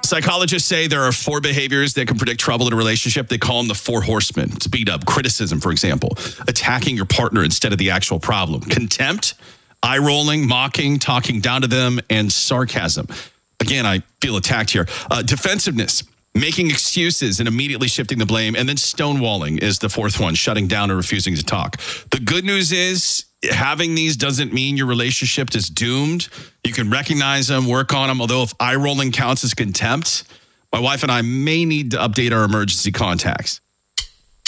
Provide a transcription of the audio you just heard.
Psychologists say there are 4 behaviors that can predict trouble in a relationship. They call them the 4 horsemen. It's beat up. Criticism, for example. Attacking your partner instead of the actual problem. Contempt, eye rolling, mocking, talking down to them, and sarcasm. Again, I feel attacked here. Defensiveness, making excuses and immediately shifting the blame. And then stonewalling is the 4th one, shutting down or refusing to talk. The good news is having these doesn't mean your relationship is doomed. You can recognize them, work on them. Although if eye rolling counts as contempt, my wife and I may need to update our emergency contacts.